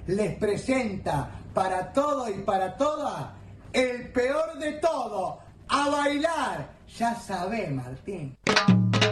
les presenta para todo y para todas el peor de todo. ¡A bailar! Ya sabés, Martín.